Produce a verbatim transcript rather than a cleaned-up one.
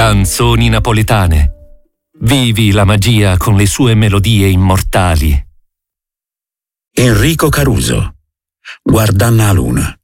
Canzoni napoletane. Vivi la magia con le sue melodie immortali. Enrico Caruso. Guardanna a luna.